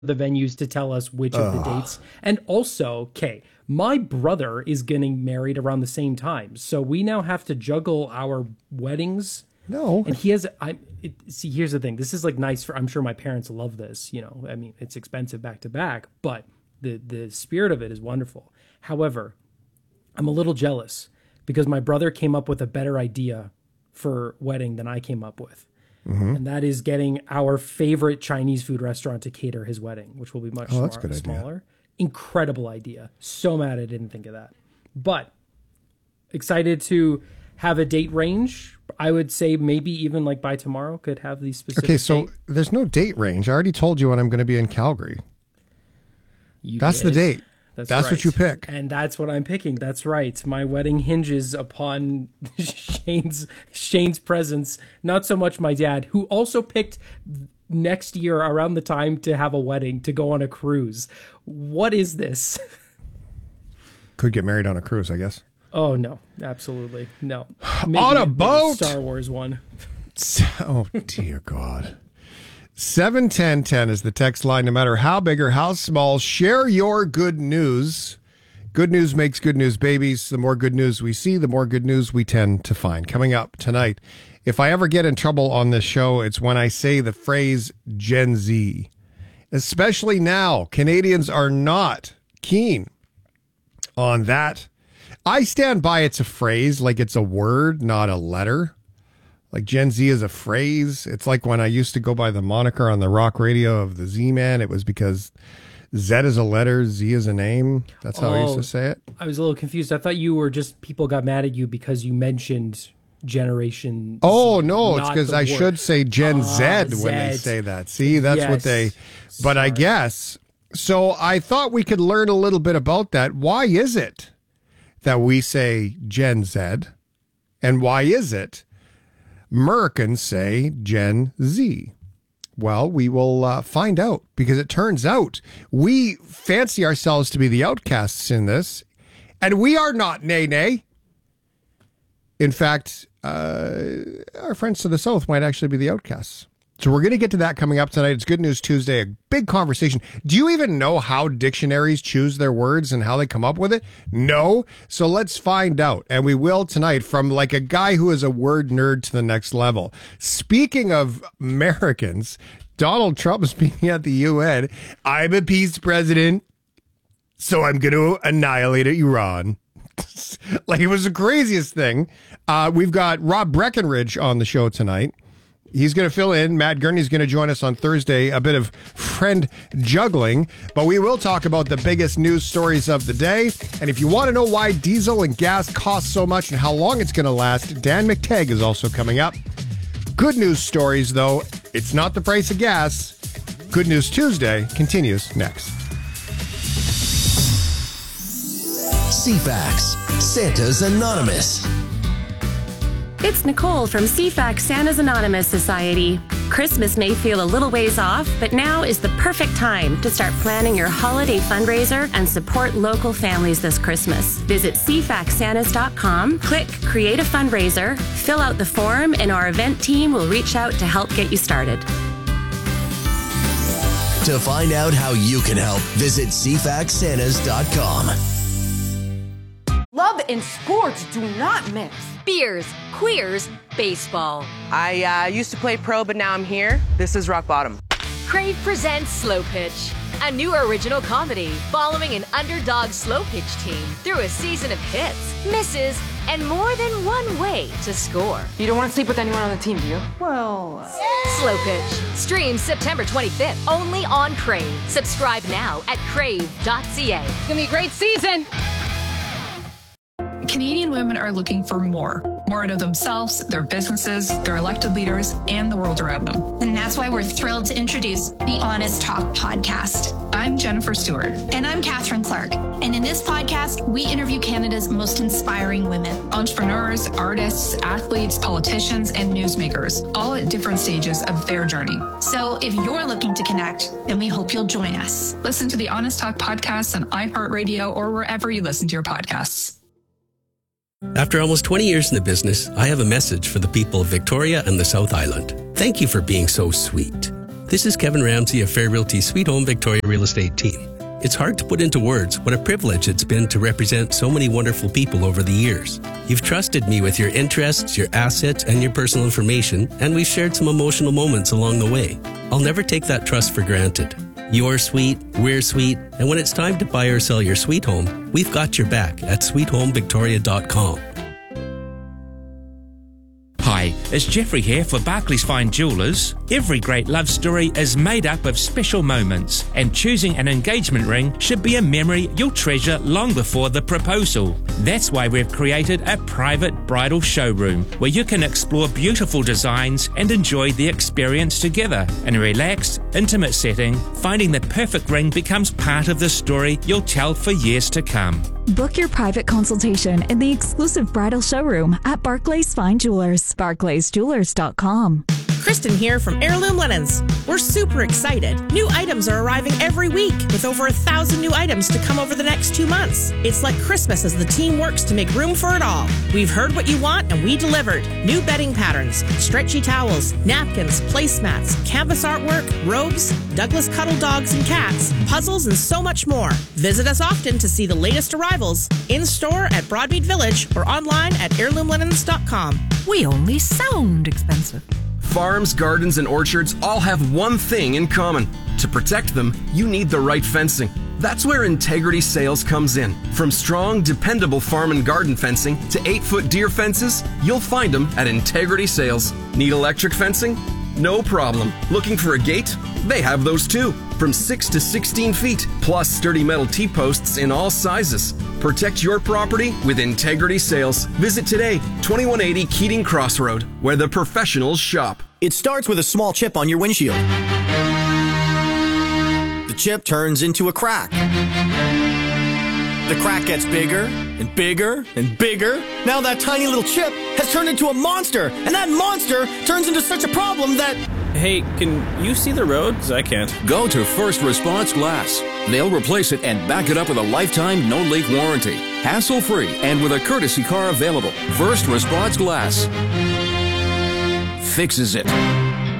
the venues to tell us which of the dates. And also, okay, my brother is getting married around the same time. So we now have to juggle our weddings. No. And he has, see, here's the thing. This is like nice for, I'm sure my parents love this, you know, I mean, it's expensive back to back, but the spirit of it is wonderful. However, I'm a little jealous because my brother came up with a better idea for wedding than I came up with. Mm-hmm. And that is getting our favorite Chinese food restaurant to cater his wedding, which will be much smaller. Incredible idea. So mad I didn't think of that. But excited to have a date range. I would say maybe even like by tomorrow could have these specific Okay, so date. There's no date range. I already told you when I'm going to be in Calgary. That's the date. That's right. What you pick. And that's what I'm picking. That's right. My wedding hinges upon Shane's presence. Not so much my dad, who also picked next year around the time to have a wedding, to go on a cruise. What is this? Could get married on a cruise, I guess. Oh, no. Absolutely. No. Maybe on a boat? Star Wars one. Oh, dear God. 71010 is the text line. No matter how big or how small, share your good news. Good news makes good news babies. The more good news we see, the more good news we tend to find. Coming up tonight, if I ever get in trouble on this show, it's when I say the phrase Gen Z. Especially now, Canadians are not keen on that. I stand by it's a phrase, like it's a word, not a letter. Like Gen Z is a phrase. It's like when I used to go by the moniker on the rock radio of the Z-Man. It was because Z is a letter, Z is a name. That's how I used to say it. I was a little confused. I thought you were just, people got mad at you because you mentioned generation. Oh, no, it's because I should say Gen Z when they say that. See, that's what they, but I guess. So I thought we could learn a little bit about that. Why is it that we say Gen Z? And why is it Americans say Gen Z? Well, we will find out, because it turns out we fancy ourselves to be the outcasts in this, and we are not, nay. In fact, our friends to the south might actually be the outcasts. So we're going to get to that coming up tonight. It's Good News Tuesday, a big conversation. Do you even know how dictionaries choose their words and how they come up with it? No. So let's find out. And we will tonight from like a guy who is a word nerd to the next level. Speaking of Americans, Donald Trump speaking at the UN. I'm a peace president, so I'm going to annihilate Iran. Like, it was the craziest thing. We've got Rob Breckenridge on the show tonight. He's going to fill in. Matt Gurney's going to join us on Thursday. A bit of friend juggling. But we will talk about the biggest news stories of the day. And if you want to know why diesel and gas cost so much and how long it's going to last, Dan McTagg is also coming up. Good news stories, though. It's not the price of gas. Good News Tuesday continues next. CFAX, Santa's Anonymous. It's Nicole from CFAX Santa's Anonymous Society. Christmas may feel a little ways off, but now is the perfect time to start planning your holiday fundraiser and support local families this Christmas. Visit cfaxsantas.com, click Create a Fundraiser, fill out the form, and our event team will reach out to help get you started. To find out how you can help, visit cfaxsantas.com. Love and sports do not mix. Beers, queers, baseball. I used to play pro, but now I'm here. This is rock bottom. Crave presents Slow Pitch, a new original comedy following an underdog slow pitch team through a season of hits, misses, and more than one way to score. You don't want to sleep with anyone on the team, do you? Well... Slow Pitch. Streams September 25th, only on Crave. Subscribe now at crave.ca. It's gonna be a great season! Canadian women are looking for more out of themselves, their businesses, their elected leaders, and the world around them. And that's why we're thrilled to introduce the Honest Talk podcast. I'm Jennifer Stewart. And I'm Catherine Clark. And in this podcast, we interview Canada's most inspiring women. Entrepreneurs, artists, athletes, politicians, and newsmakers, all at different stages of their journey. So if you're looking to connect, then we hope you'll join us. Listen to the Honest Talk podcast on iHeartRadio or wherever you listen to your podcasts. After almost 20 years in the business, I have a message for the people of Victoria and the South Island. Thank you for being so sweet. This is Kevin Ramsey of Fair Realty Sweet Home Victoria Real Estate Team. It's hard to put into words what a privilege it's been to represent so many wonderful people over the years. You've trusted me with your interests, your assets, and your personal information, and we've shared some emotional moments along the way. I'll never take that trust for granted. You're sweet, we're sweet, and when it's time to buy or sell your sweet home, we've got your back at sweethomevictoria.com. Hi, it's Jeffrey here for Barclays Fine Jewellers. Every great love story is made up of special moments, and choosing an engagement ring should be a memory you'll treasure long before the proposal. That's why we've created a private bridal showroom where you can explore beautiful designs and enjoy the experience together. In a relaxed, intimate setting, finding the perfect ring becomes part of the story you'll tell for years to come. Book your private consultation in the exclusive bridal showroom at Barclays Fine Jewelers. BarclaysJewelers.com. Kristen here from Heirloom Linens. We're super excited. New items are arriving every week with over 1,000 new items to come over the next 2 months. It's like Christmas as the team works to make room for it all. We've heard what you want and we delivered. New bedding patterns, stretchy towels, napkins, placemats, canvas artwork, robes, Douglas cuddle dogs and cats, puzzles, and so much more. Visit us often to see the latest arrivals in store at Broadmead Village or online at heirloomlinens.com. We only sound expensive. Farms, gardens, and orchards all have one thing in common. To protect them, you need the right fencing. That's where Integrity Sales comes in. From strong, dependable farm and garden fencing to 8-foot deer fences, you'll find them at Integrity Sales. Need electric fencing? No problem. Looking for a gate? They have those too. From 6 to 16 feet, plus sturdy metal T-posts in all sizes. Protect your property with Integrity Sales. Visit today, 2180 Keating Crossroad, where the professionals shop. It starts with a small chip on your windshield. The chip turns into a crack. The crack gets bigger and bigger and bigger. Now that tiny little chip has turned into a monster, and that monster turns into such a problem that... Hey, can you see the road? 'Cause I can't. Go to First Response Glass. They'll replace it and back it up with a lifetime no-leak warranty. Hassle-free and with a courtesy car available. First Response Glass fixes it.